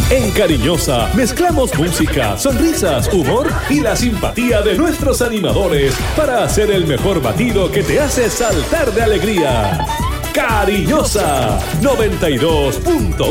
En Cariñosa mezclamos música, sonrisas, humor y la simpatía de nuestros animadores para hacer el mejor batido que te hace saltar de alegría. Cariñosa 92.1